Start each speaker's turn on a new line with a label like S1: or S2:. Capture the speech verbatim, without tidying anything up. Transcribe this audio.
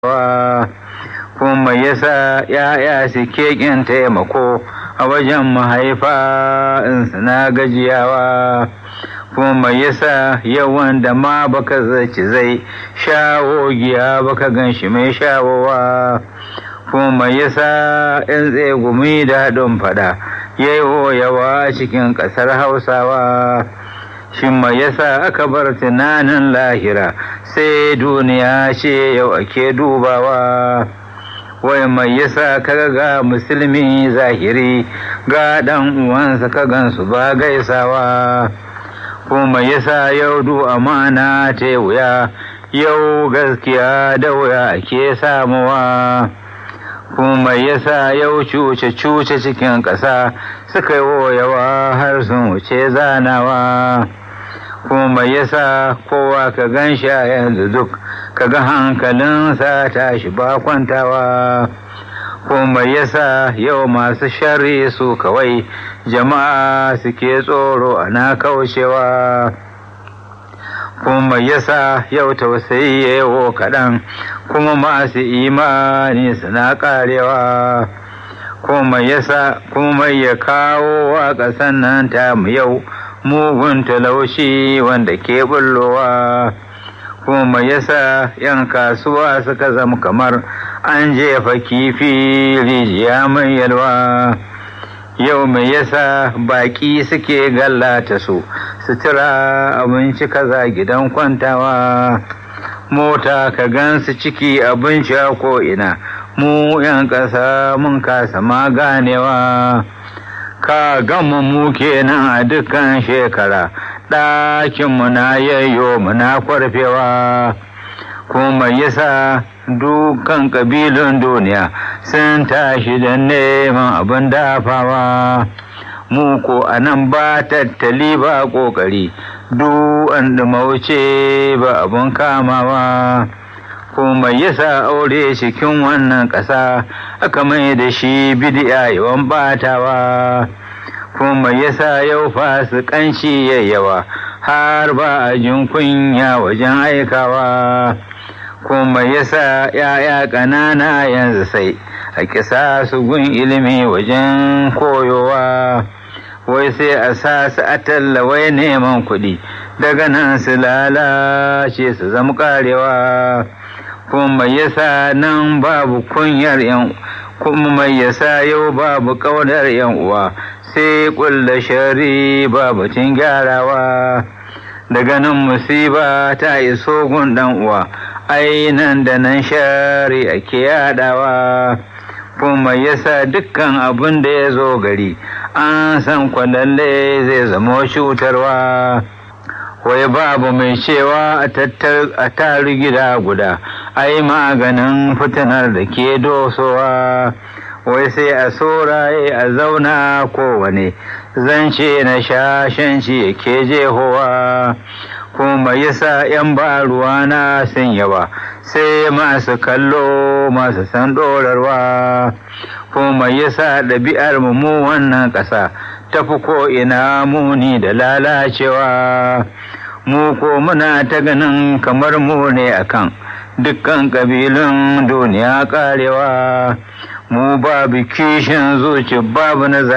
S1: kuma yasa ‘ya'ya suke ƙin taimako a wajen mahaifa in suna gajiyawa, kuma yasa yawan da ma baka zaci zai shawo giya baka gan shi mai shawowa, kuma yasa in tsegumi da haɗin faɗa yayo yawa cikin ƙasar Hausawa. Shin mai yasa aka bar tunanin lahira sai duniya ce yau ake dubawa? Wai mai yasa kaga ga musulmi zahiri ga ɗan uwansa ka gansu ba gaisawa? Kuma yasa yau du amana ta wuya, yau gaskiya da wuya ake samuwa? Kuma yasa yau cuce-cuce cikin ƙasa suka yi yawa har sun wuce zanawa? Kuma yasa kowa ka gan shi a yanzu duk kaga hankalinsa tashi ba kwantawa? Kuma yasa yau masu sharri su kawai jama'a suke tsoro ana kaucewa? Kuma yasa yau tausayi yayo kaɗan kuma masu imani suna ƙarewa? Kuma yasa kuma ya kawo wa ƙasan nan tamu yau mugun talauci wanda ke bullowa? Kuma yasa ‘yan kasuwa suka zama kamar an jefa kifi rijiya mai yalwa? Yau mai yasa baƙi suke gallata su sutura abinci kaza gidan kwantawa? Mota ka gansu ciki abinci a ko'ina, mu ‘yan ƙasa mun kasa ma ganewa. Ka gama mu kenan a dukkan shekara ɗakinmu na yayyo muna kwarfewa? Kuma yasa dukkan ƙabilun duniya sun tashi da neman abin dafawa? Mu ko a nan ba tattali ba ƙoƙari, duk an ɗumauce ba abin kamawa? Kuma yasa aure cikin wannan ƙasa aka mai da shi bidi'a yawan batawa? Kuma yasa yau fasikanci yayyawa har ba a jin kunya wajen aikawa? Kuma yasa ‘ya'ya ƙanana yanzu sai a kisa su gun ilimi wajen koyowa? Wai sai a sa su a tallawai neman kuɗi daga nan su lalace su zama ƙarewa? Kuma yasa nan babu kunyar yan kuma mai yasa yau babu ƙaunar yan uwa sai ƙulla shari babu cin gyarawa? Daga nan musiba ta iso gun ɗan uwa, ai nan da nan shari ake yaɗawa? Kuma yasa dukkan abin da ya zo gari an san kwalalle zai zama cutarwa? Wai babu mai cewa a tari gida guda ai maganin fitinar da ke dosowa? Wai sai a soraye a zauna kowane zance na shashanci yake jehowa? Kuma yasa ‘yan baruwa na sun yawa sai masu kallo masu san ɗorarwa? Kuma yasa ɗabi'ar mu wannan ƙasa tafi ko ina muni da lalacewa? Mu ko muna ta ganin kamar mu ne akan dukkan ƙabilun duniya ƙarewa? Mu babu kishin zuci babu na